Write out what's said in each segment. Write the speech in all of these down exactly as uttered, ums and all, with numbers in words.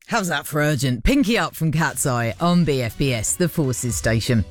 How's that for urgent? Pinky up from Cat's Eye on B F B S, the Forces station.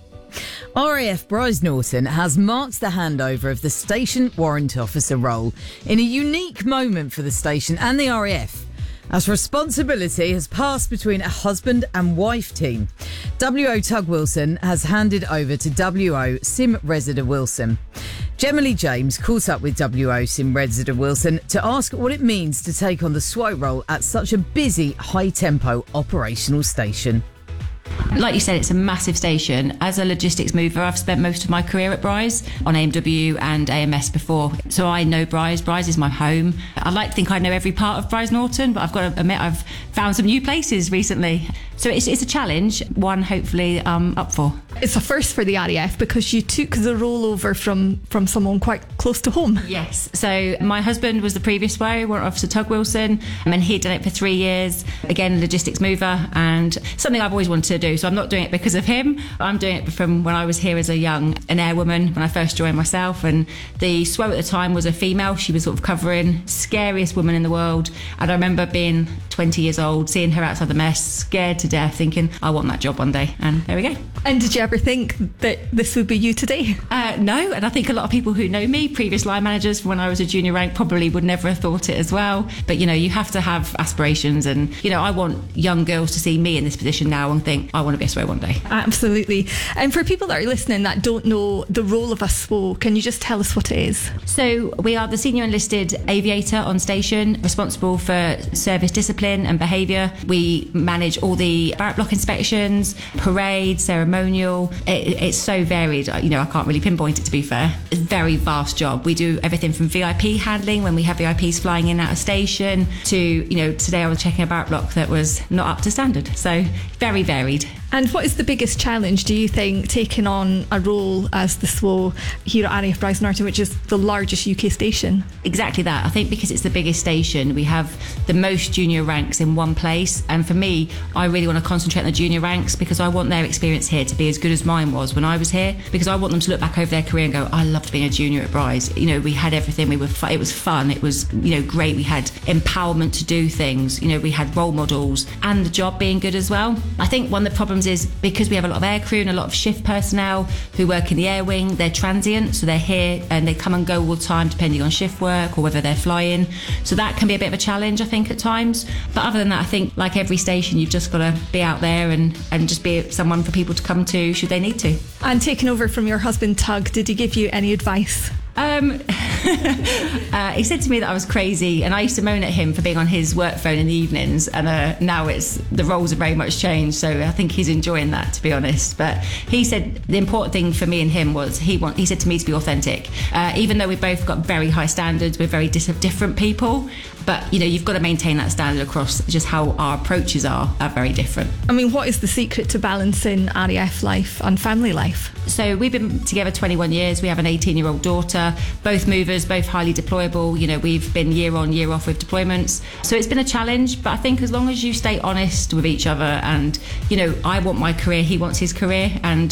R A F Bryce Norton has marked the handover of the station warrant officer role in a unique moment for the station and the R A F, as responsibility has passed between a husband and wife team. W O Tug Wilson has handed over to W O Sim Resida Wilson. Gemma Lee James caught up with W O Sim Resida Wilson to ask what it means to take on the S W O role at such a busy, high-tempo operational station. Like you said, it's a massive station. As a logistics mover, I've spent most of my career at Bryce on A M W and A M S before. So I know Bryce. Bryce is my home. I like to think I know every part of Bryce Norton, but I've got to admit I've found some new places recently. So it's, it's a challenge, one hopefully I'm up for. It's a first for the R A F because you took the role over from, from someone quite close to home. Yes. So my husband was the previous S W O, Warrant Officer Tug Wilson, and he'd done it for three years. Again, logistics mover, and something I've always wanted to do. So I'm not doing it because of him. I'm doing it from when I was here as a young, an airwoman, when I first joined myself. And the S W O at the time was a female. She was sort of covering scariest woman in the world. And I remember being twenty years old, seeing her outside the mess, scared to death, thinking, I want that job one day. And there we go. And did you ever think that this would be you today? Uh, no, and I think a lot of people who know me, previous line managers from when I was a junior rank, probably would never have thought it as well. But, you know, you have to have aspirations. And, you know, I want young girls to see me in this position now and think, I want to be a S W O one day. Absolutely. And for people that are listening that don't know the role of a S W O, can you just tell us what it is? So we are the senior enlisted aviator on station, responsible for service discipline and behaviour. We manage all the barrack block inspections, parade, ceremonial. It, it's so varied. You know, I can't really pinpoint it, to be fair. It's a very vast job. We do everything from V I P handling when we have V I Ps flying in and out of station to, you know, today I was checking a barrack block that was not up to standard. So very varied. And what is the biggest challenge, do you think, taking on a role as the S W O here at R A F Bryce Norton, which is the largest U K station? Exactly that. I think because it's the biggest station, we have the most junior ranks in one place. And for me, I really want to concentrate on the junior ranks because I want their experience here to be as good as mine was when I was here. Because I want them to look back over their career and go, I loved being a junior at Bryce. You know, we had everything. We were. Fu- it was fun. It was, you know, great. We had empowerment to do things. You know, we had role models and the job being good as well. I think one of the problems is because we have a lot of air crew and a lot of shift personnel who work in the air wing, they're transient, so they're here and they come and go all the time depending on shift work or whether they're flying. So that can be a bit of a challenge, I think, at times. But other than that, I think like every station, you've just got to be out there and, and just be someone for people to come to should they need to. And taking over from your husband, Tug, did he give you any advice? Um, uh, he said to me that I was crazy, and I used to moan at him for being on his work phone in the evenings, and uh, now it's the roles have very much changed, so I think he's enjoying that, to be honest. But he said the important thing for me and him was he want, he said to me to be authentic. Uh, even though we've both got very high standards, we're very dis- different people, but you know, you've got to maintain that standard across just how our approaches are, are very different. I mean, what is the secret to balancing R A F life and family life? So we've been together twenty-one years. We have an eighteen-year-old daughter, both movers, both highly deployable. You know, we've been year on, year off with deployments. So it's been a challenge, but I think as long as you stay honest with each other and, you know, I want my career, he wants his career, and